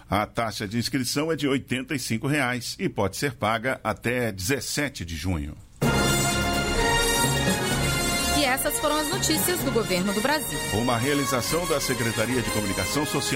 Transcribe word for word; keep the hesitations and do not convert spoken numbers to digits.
A taxa de inscrição é de oitenta e cinco reais e pode ser paga até dezessete de junho. E essas foram as notícias do Governo do Brasil. Uma realização da Secretaria de Comunicação Social